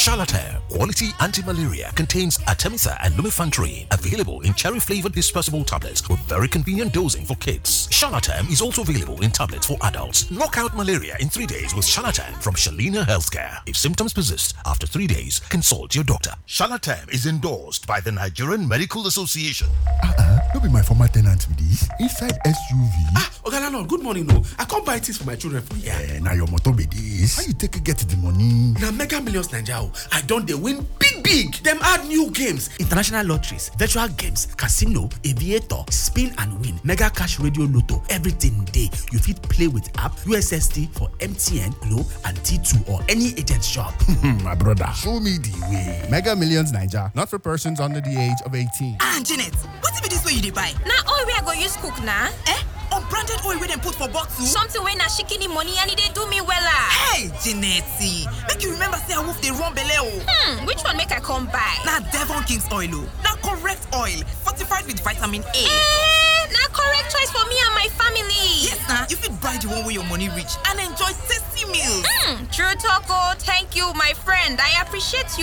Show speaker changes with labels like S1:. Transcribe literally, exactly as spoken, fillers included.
S1: Charlatan quality anti-malaria contains Artemether and lumefantrine, available in cherry-flavored dispersible tablets with very convenient dosing for kids. Charlatan is also available in tablets for adults. Knock out malaria in three days with Charlatan from Shalina Healthcare. If symptoms persist after three days, consult your doctor. Charlatan is endorsed by the Nigerian Medical Association.
S2: Uh-uh, don't be my former tenant with this. Inside S U V.
S3: Ah, Oga no, good morning, no. I can't buy things for my children for here.
S2: Yeah, now your motor be this. How you take it get the money?
S3: Now Mega Millions Naija, I don't they win big big. Them add new games, international lotteries, virtual games, casino, aviator, spin and win, mega cash radio lotto, everything day. You fit play with app, U S S D for M T N, Glo and T two or any agent shop.
S2: My brother, show me the way. Mega Millions Naija, not for persons under the age of eighteen.
S4: Ah, Janet, what be this way you dey buy?
S5: Na oil wey I go use cook na.
S4: Eh? Unbranded oil wey dem put for bottle?
S5: Something wey na shikini money and e dey do me wella.
S4: Hey, Janety, make you remember say awoof dey run belle o.
S5: Hmm, which one make I come buy?
S4: Na Devon King's oil o. Na correct oil, fortified with vitamin A.
S5: Eh, na correct choice for me and my family.
S4: Yes na, you fit buy the one wey your money reach and enjoy tasty meals.
S5: Hmm, true talk o. Thank you, my friend. I appreciate you.